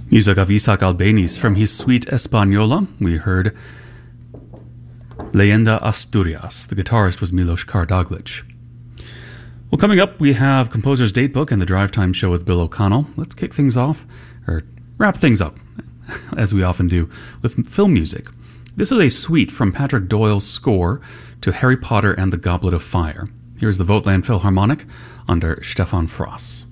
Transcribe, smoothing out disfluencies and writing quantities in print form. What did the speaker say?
Music of Isaac Albéniz from his suite Española. We heard Leyenda Asturias. The guitarist was Milos Karadzic. Well, coming up, we have Composer's Datebook and the Drive Time Show with Bill O'Connell. Let's kick things off, or wrap things up, as we often do, with film music. This is a suite from Patrick Doyle's score to Harry Potter and the Goblet of Fire. Here's the Vogtland Philharmonic under Stefan Frost.